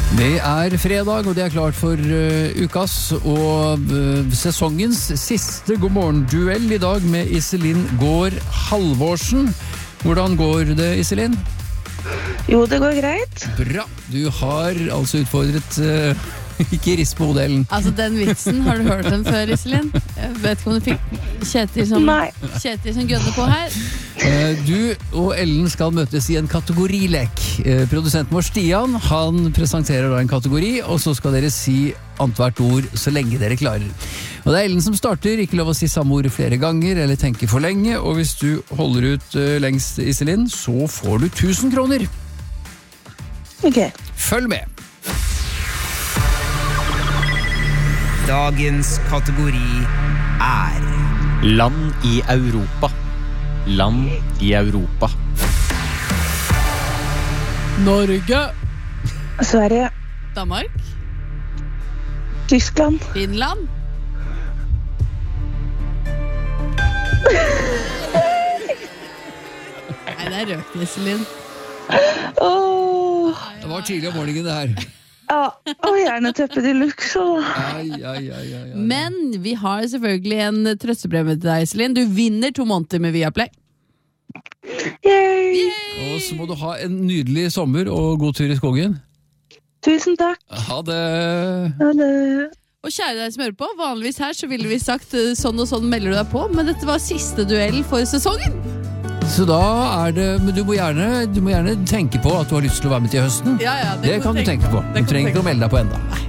Det fredag, og det klart for ukas og sesongens siste God morgen-duell I dag med Iselin Gård Halvorsen. Hvordan går det, Iselin? Jo, det går greit. Bra. Du har altså utfordret ikke rist på modellen. Altså, den vitsen, har du hørt den før, Iselin? Jeg vet ikke om du fikk Kjetil som gønner på her. Du og Ellen skal møtes I en kategorilek. Produsenten vår Stian, han presenterer da en kategori, og så skal dere si antvert ord så lenge dere klarer. Og det Ellen som starter, ikke lov å si samme ord flere ganger, eller tenke for lenge, og hvis du holder ut lengst, Iselin, så får du 1000 kroner. Ok. Følg med! Dagens kategori Land I Europa. Land I Europa. Norge. Sverige. Danmark. Tyskland. Finland. Nei, det røkt, Iselin. Det var tidlig om morgenen det her. Ja, og gjerne teppe de luxe. Ai. Men vi har selvfølgelig en trøstepremie til deg, Iselin. Du vinner 2 måneder med Viaplay. Yay! Og så må du ha en nydelig sommer og god tur I skogen. Tusen takk. Ha det! Ha det. Og kjære deg som hører på, vanligvis her så ville vi sagt sånn og sånn melder du deg på, men dette var siste duell for sesongen. Så da det, men du må gjerne tenke på at du har lyst til å være med til høsten. Ja, det kan du tenke på. Du trenger ikke å melde deg på enda.